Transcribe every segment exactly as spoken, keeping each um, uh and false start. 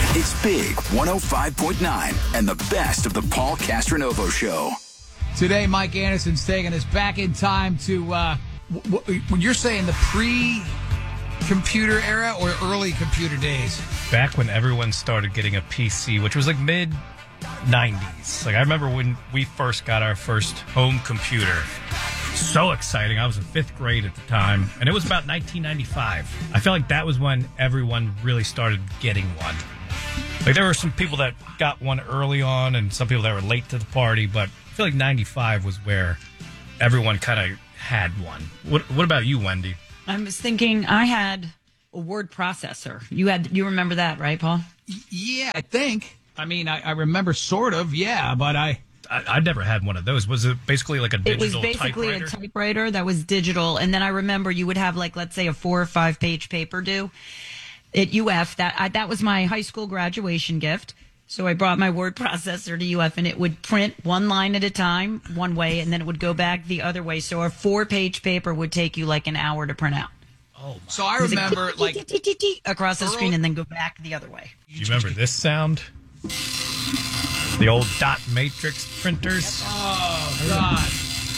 It's Big one oh five point nine and the best of the Paul Castronovo Show. Today, Mike Anderson's taking us back in time to, uh, w- w- when you're saying the pre-computer era or early computer days? Back when everyone started getting a P C, which was like mid nineties. Like I remember when we first got our first home computer. So exciting. I was in fifth grade at the time, and it was about nineteen ninety-five. I feel like that was when everyone really started getting one. Like there were some people that got one early on and some people that were late to the party, but I feel like ninety-five was where everyone kind of had one. What What about you, Wendy? I was thinking I had a word processor. You had, you remember that, right, Paul? Yeah, I think. I mean, I, I remember sort of, yeah, but I... I, I never had one of those. Was it basically like a digital It was basically typewriter? a typewriter that was digital. And then I remember you would have, like, let's say a four or five page paper due at U F. That I, that was my high school graduation gift. So I brought my word processor to U F, and it would print one line at a time, one way, and then it would go back the other way. So a four page paper would take you like an hour to print out. Oh, my. So I remember, like... across the screen and then go back the other way. Do you remember this sound? The old dot matrix printers. Oh, God.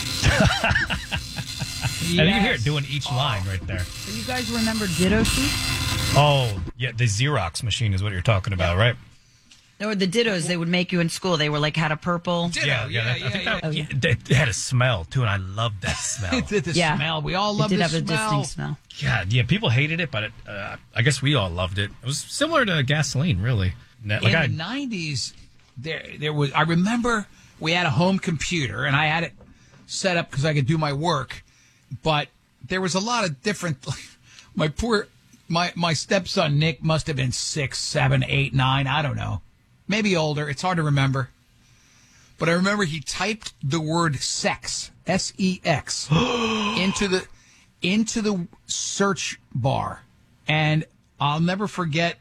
And you can hear it doing each line right there. So you guys remember Ditto sheets? Oh, yeah, the Xerox machine is what you're talking about, right? Or the Dittos they would make you in school. They were like, had a purple. Ditto, Yeah, yeah. yeah, that- yeah, I think yeah. that, Oh, yeah. it, it had a smell, too, and I loved that smell. It did the Yeah. smell. We all It loved did the have a smell. distinct smell. Yeah, yeah, people hated it, but it, uh, I guess we all loved it. It was similar to gasoline, really. Like In I, the nineties, there there was. I remember we had a home computer, and I had it set up because I could do my work. But there was a lot of different. My poor, my my stepson Nick must have been six, seven, eight, nine. I don't know, maybe older. It's hard to remember. But I remember he typed the word sex, S E X, into the into the search bar, and I'll never forget.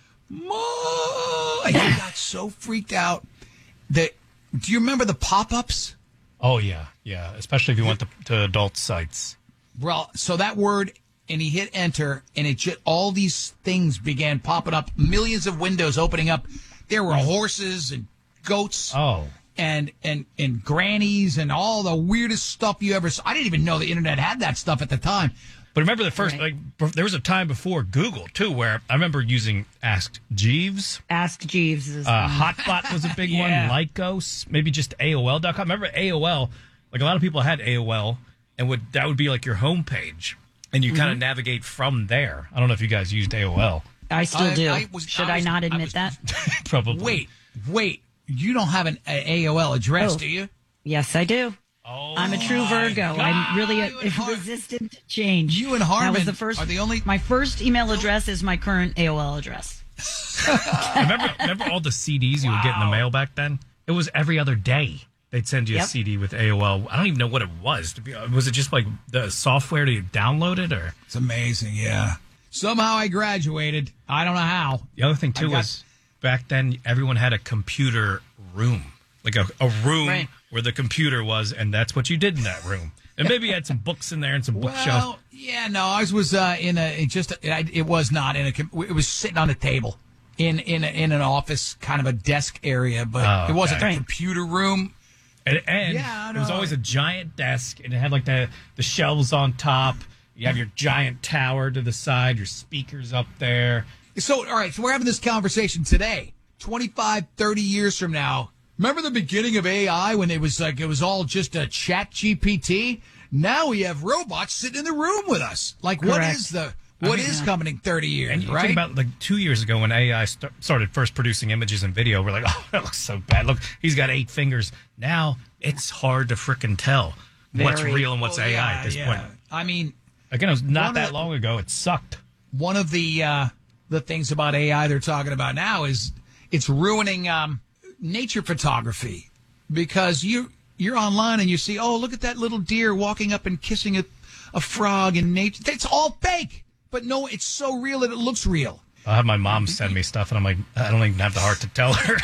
Mom! He got so freaked out that. Do you remember the pop-ups? oh, yeah, yeah, especially if you went to, to adult sites. Well, so that word, and he hit enter, and it just all these things began popping up. Millions of windows opening up. There were horses and goats. Oh. And, and and grannies and all the weirdest stuff you ever saw. I didn't even know the internet had that stuff at the time. But remember the first, Right. like, bef- there was a time before Google, too, where I remember using Ask Jeeves. Ask Jeeves. Is, Uh, Hotbot was a big Yeah. one. Lycos, maybe just A O L dot com. Remember A O L? Like a lot of people had A O L, and would that would be like your homepage, and you kind of navigate from there. I don't know if you guys used A O L. I still I- do. I was- Should I I, was- not I admit was- that? Probably. Wait, wait. You don't have an a- AOL address, Oh. do you? Yes, I do. Oh, I'm a true Virgo. I'm really a, you and Har- resistant to change. You and That Harmon was the first, are the only- My first email address is my current A O L address. remember, remember all the C Ds you would get in the mail back then? It was every other day. They'd send you a Yep. C D with A O L. I don't even know what it was. To be, was it just like the software to download it, or It's amazing, yeah. Somehow I graduated. I don't know how. the other thing too I got- was back then everyone had a computer room, like a, a room Right. where the computer was, and that's what you did in that room. And maybe you had some books in there and some bookshelves. Well, yeah, no, ours was uh, in a it just it, it was not in a com- it was sitting on a table in in a, in an office, kind of a desk area, but Oh, it wasn't okay. a computer room. And, and Yeah, I it was know. always a giant desk, and it had like the, the shelves on top. You have your giant tower to the side, your speakers up there. So, all right, so we're having this conversation today, twenty-five, thirty years from now. Remember the beginning of A I when it was like it was all just a chat G P T? Now we have robots sitting in the room with us. Like, what Correct. is the what is coming in thirty years, And you right? think about like two years ago when A I st- started first producing images and video, we're like, oh, that looks so bad. Look, he's got eight fingers. Now it's hard to frickin' tell what's Very. real and what's Oh, A I yeah, at this yeah. point. I mean, Again, it was not One that of- long ago. It sucked. one of the uh, the things about A I they're talking about now is it's ruining um, nature photography because you you're online and you see, oh, look at that little deer walking up and kissing a, a frog in nature. It's all fake, but no, it's so real that it looks real. I'll have my mom send me stuff, and I'm like, I don't even have the heart to tell her.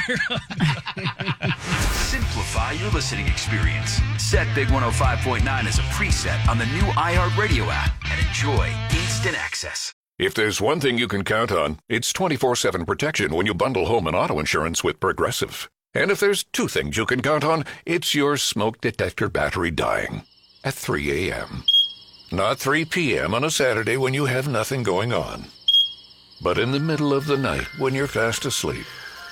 Simplify your listening experience. Set Big one oh five point nine as a preset on the new iHeartRadio app and enjoy instant access. If there's one thing you can count on, it's twenty-four seven protection when you bundle home and auto insurance with Progressive. And if there's two things you can count on, it's your smoke detector battery dying at three a.m. Not three p.m. on a Saturday when you have nothing going on, but in the middle of the night when you're fast asleep.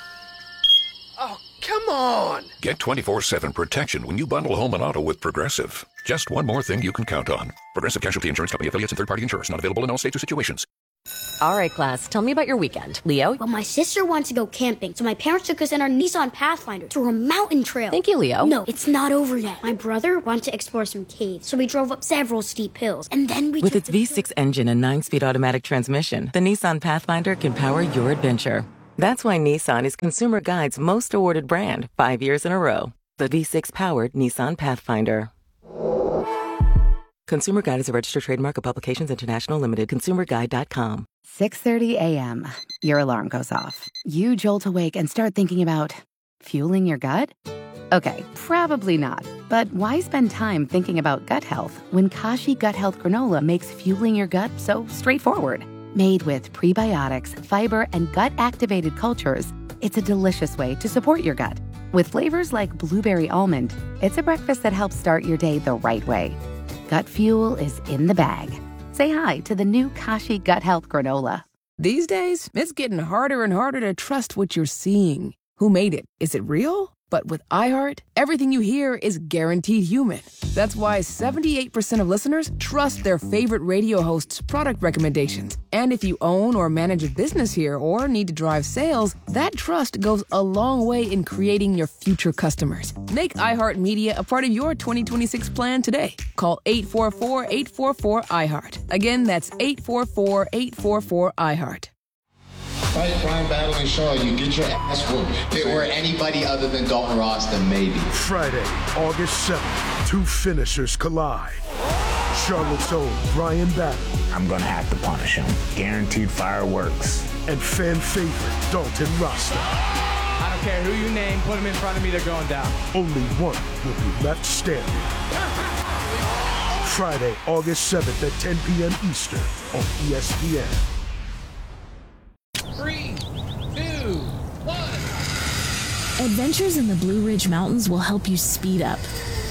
Oh, come on! Get twenty-four seven protection when you bundle home and auto with Progressive. Just one more thing you can count on. Progressive Casualty Insurance Company, affiliates, and third-party insurers. Not available in all states or situations. All right, class, tell me about your weekend. Leo? Well, my sister wanted to go camping, so my parents took us in our Nissan Pathfinder to a mountain trail. Thank you, Leo. No, it's not over yet. My brother wanted to explore some caves, so we drove up several steep hills, and then we With took its V six engine and nine-speed automatic transmission, the Nissan Pathfinder can power your adventure. That's why Nissan is Consumer Guide's most awarded brand five years in a row. The V six-powered Nissan Pathfinder. Consumer Guide is a registered trademark of Publications International Limited. consumer guide dot com. six thirty a.m. Your alarm goes off. You jolt awake and start thinking about fueling your gut? Okay, probably not. But why spend time thinking about gut health when Kashi Gut Health Granola makes fueling your gut so straightforward? Made with prebiotics, fiber, and gut-activated cultures, it's a delicious way to support your gut. With flavors like blueberry almond, it's a breakfast that helps start your day the right way. Gut fuel is in the bag. Say hi to the new Kashi Gut Health Granola. These days, it's getting harder and harder to trust what you're seeing. Who made it? Is it real? But with iHeart, everything you hear is guaranteed human. That's why seventy-eight percent of listeners trust their favorite radio hosts' product recommendations. And if you own or manage a business here or need to drive sales, that trust goes a long way in creating your future customers. Make iHeartMedia a part of your twenty twenty-six plan today. Call eight four four, eight four four, iHeart. Again, that's eight four four, eight four four, iHeart. Fight crime, battle, and show. You get your ass whooped. If it were anybody other than Dalton Ross, then maybe. Friday, August seventh, two finishers collide. Charlotte's own Brian Battle. I'm going to have to punish him. Guaranteed fireworks. And fan favorite, Dalton Rasta. I don't care who you name, put him in front of me, they're going down. Only one will be left standing. Friday, August seventh at ten p.m. Eastern on E S P N. Three, two, one. Adventures in the Blue Ridge Mountains will help you speed up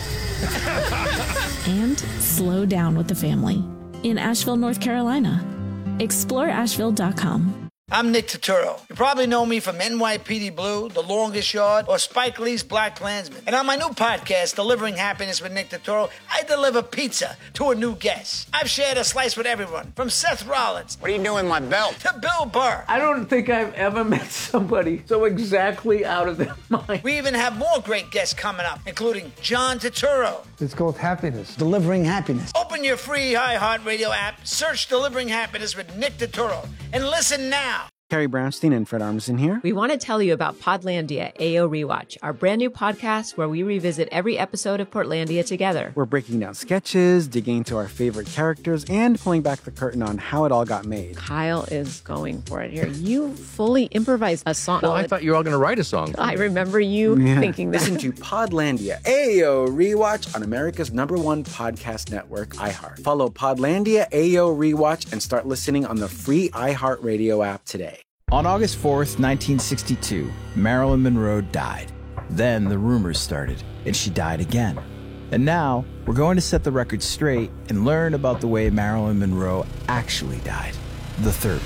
and slow down with the family in Asheville, North Carolina. explore asheville dot com. I'm Nick Turturro. You probably know me from N Y P D Blue, The Longest Yard, or Spike Lee's Black Klansman. And on my new podcast, Delivering Happiness with Nick Turturro, I deliver pizza to a new guest. I've shared a slice with everyone, from Seth Rollins. What are you doing with my belt? To Bill Burr. I don't think I've ever met somebody so exactly out of their mind. We even have more great guests coming up, including John Turturro. It's called Happiness. Delivering Happiness. Open your free iHeartRadio app, search Delivering Happiness with Nick Turturro, and listen now. Carrie Brownstein and Fred Armisen here. We want to tell you about Podlandia A O Rewatch, our brand new podcast where we revisit every episode of Portlandia together. We're breaking down sketches, digging into our favorite characters, and pulling back the curtain on how it all got made. Kyle is going for it here. You fully improvised a song. Well, I thought you were all going to write a song. I remember you yeah. thinking that. Listen to Podlandia A O Rewatch on America's number one podcast network, iHeart. Follow Podlandia A O Rewatch and start listening on the free iHeartRadio app today. On August fourth, nineteen sixty-two, Marilyn Monroe died. Then the rumors started, and she died again. And now, we're going to set the record straight and learn about the way Marilyn Monroe actually died, the third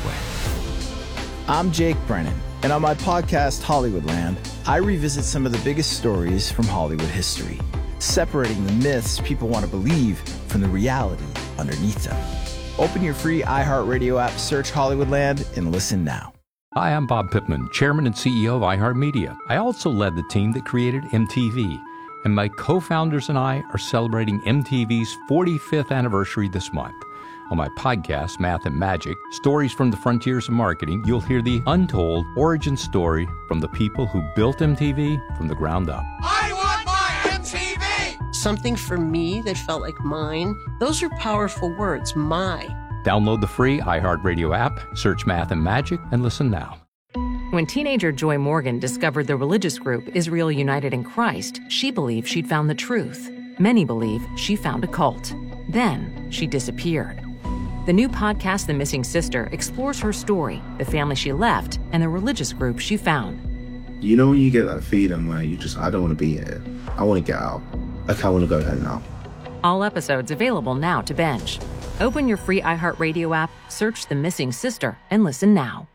way. I'm Jake Brennan, and on my podcast, Hollywoodland, I revisit some of the biggest stories from Hollywood history, separating the myths people want to believe from the reality underneath them. Open your free iHeartRadio app, search Hollywoodland, and listen now. Hi, I'm Bob Pittman, Chairman and C E O of iHeartMedia. I also led the team that created M T V, and my co-founders and I are celebrating M T V's forty-fifth anniversary this month. On my podcast, Math and Magic, Stories from the Frontiers of Marketing, you'll hear the untold origin story from the people who built M T V from the ground up. I want my M T V! Something for me that felt like mine. Those are powerful words, my. Download the free iHeartRadio app, search Math and Magic, and listen now. When teenager Joy Morgan discovered the religious group Israel United in Christ, she believed she'd found the truth. Many believe she found a cult. Then she disappeared. The new podcast, The Missing Sister, explores her story, the family she left, and the religious group she found. You know when you get that feeling where you just, I don't want to be here. I want to get out. Like, I want to go home now. All episodes available now to binge. Open your free iHeartRadio app, search The Missing Sister, and listen now.